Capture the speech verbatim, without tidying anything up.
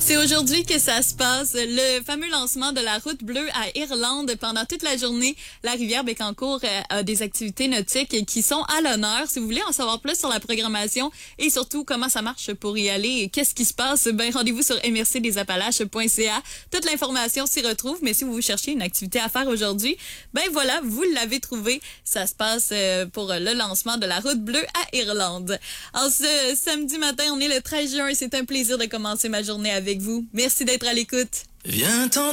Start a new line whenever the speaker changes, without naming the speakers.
C'est aujourd'hui que ça se passe, le fameux lancement de la route bleue à Irlande. Pendant toute la journée, la rivière Bécancour a des activités nautiques qui sont à l'honneur. Si vous voulez en savoir plus sur la programmation et surtout comment ça marche pour y aller et qu'est-ce qui se passe, ben rendez-vous sur m r c des appalaches point c a. Toute l'information s'y retrouve, mais si vous cherchez une activité à faire aujourd'hui, ben voilà, vous l'avez trouvé. Ça se passe pour le lancement de la route bleue à Irlande. En ce samedi matin, on est le treize juin et c'est un plaisir de commencer ma journée avec vous. Merci d'être à l'écoute.
Viens t'en